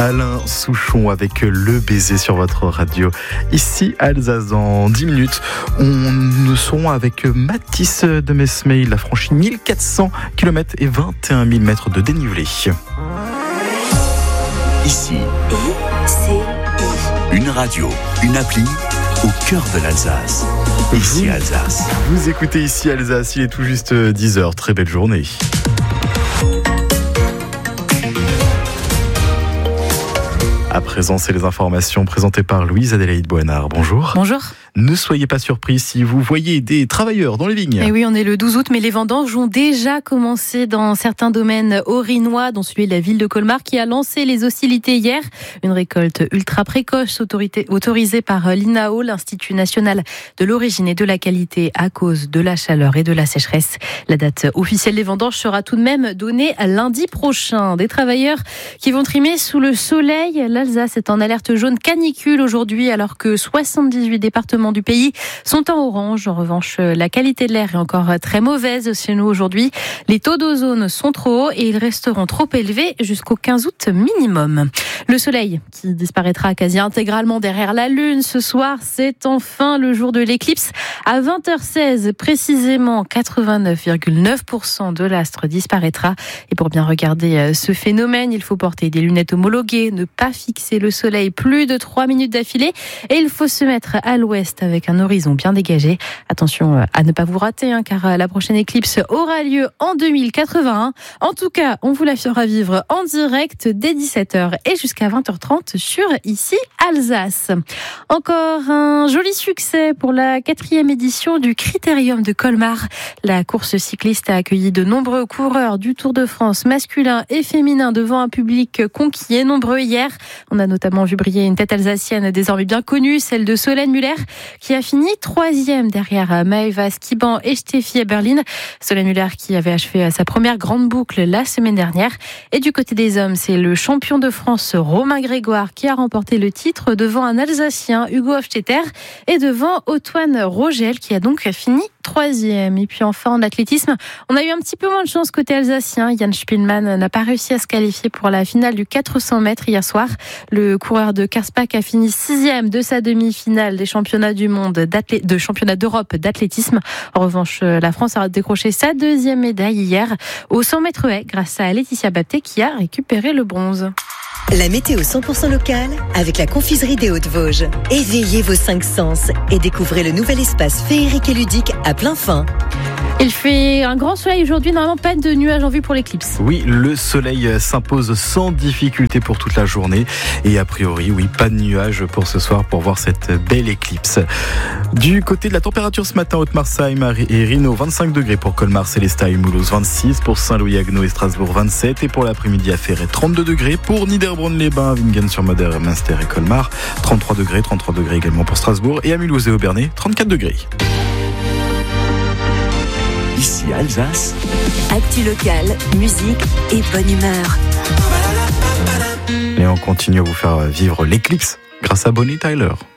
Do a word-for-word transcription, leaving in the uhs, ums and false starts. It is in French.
Alain Souchon avec Le Baiser sur votre radio. Ici, Alsace, dans dix minutes, on nous serons avec Mathis de Mesme. Il a franchi mille quatre cents kilomètres et vingt et un mille mètres de dénivelé. Ici, I C I. Une radio, une appli au cœur de l'Alsace. Ici, vous, Alsace. Vous écoutez Ici, Alsace. Il est tout juste dix heures. Très belle journée. À présent, c'est les informations présentées par Louise Adélaïde Boinard. Bonjour. Bonjour. Ne soyez pas surpris si vous voyez des travailleurs dans les vignes. Et oui, on est le douze août, mais les vendanges ont déjà commencé dans certains domaines haut-rhinois, dont celui de la ville de Colmar, qui a lancé les hostilités hier. Une récolte ultra précoce autorisée par l'I N A O, l'Institut national de l'origine et de la qualité, à cause de la chaleur et de la sécheresse. La date officielle des vendanges sera tout de même donnée lundi prochain. Des travailleurs qui vont trimer sous le soleil. L'Alsace est en alerte jaune canicule aujourd'hui, alors que soixante-dix-huit départements du pays sont en orange. En revanche, la qualité de l'air est encore très mauvaise chez nous aujourd'hui. Les taux d'ozone sont trop hauts et ils resteront trop élevés jusqu'au quinze août minimum. Le soleil qui disparaîtra quasi intégralement derrière la lune ce soir, c'est enfin le jour de l'éclipse. À vingt heures seize, précisément, quatre-vingt-neuf virgule neuf pour cent de l'astre disparaîtra. Et pour bien regarder ce phénomène, il faut porter des lunettes homologuées, ne pas fixer le soleil plus de trois minutes d'affilée et il faut se mettre à l'ouest avec un horizon bien dégagé. Attention à ne pas vous rater, hein, car la prochaine éclipse aura lieu en deux mille quatre-vingt-un. En tout cas, on vous la fera vivre en direct dès dix-sept heures et jusqu'à vingt heures trente sur Ici Alsace. Encore un joli succès pour la quatrième édition du Critérium de Colmar. La course cycliste a accueilli de nombreux coureurs du Tour de France masculin et féminin devant un public conquis et nombreux hier. On a notamment vu briller une tête alsacienne désormais bien connue, celle de Solène Müller, qui a fini troisième derrière Maëva Skiban et Steffi Eberlin. Solène Müller qui avait achevé sa première grande boucle la semaine dernière. Et du côté des hommes, c'est le champion de France Romain Grégoire qui a remporté le titre devant un Alsacien, Hugo Hofstetter, et devant Antoine Rogel qui a donc fini troisième. Et puis enfin en athlétisme, on a eu un petit peu moins de chance côté alsacien. Jan Spielmann n'a pas réussi à se qualifier pour la finale du quatre cents mètres hier soir. Le coureur de Karlsbad a fini sixième de sa demi-finale des championnats du monde de championnat d'Europe d'athlétisme. En revanche, la France a décroché sa deuxième médaille hier au cent mètres haies grâce à Laetitia Bapté qui a récupéré le bronze. La météo cent pour cent locale avec la confiserie des Hauts-de-Vosges. Éveillez vos cinq sens et découvrez le nouvel espace féerique et ludique à plein fin. Il fait un grand soleil aujourd'hui, normalement pas de nuages en vue pour l'éclipse. Oui, le soleil s'impose sans difficulté pour toute la journée. Et a priori, oui, pas de nuages pour ce soir pour voir cette belle éclipse. Du côté de la température ce matin, Haute-Marsheim et Rhino, vingt-cinq degrés pour Colmar, Célestat et Mulhouse, vingt-six pour Saint-Louis, Haguenau et Strasbourg, vingt-sept. Et pour l'après-midi à Ferré, trente-deux degrés pour Niederbronn-les-Bains, Wingen-sur-Moder, Münster et Colmar, trente-trois degrés, trente-trois degrés également pour Strasbourg. Et à Mulhouse et Aubernais, trente-quatre degrés. Ici Alsace. Actu local, musique et bonne humeur. Et on continue à vous faire vivre l'éclipse grâce à Bonnie Tyler.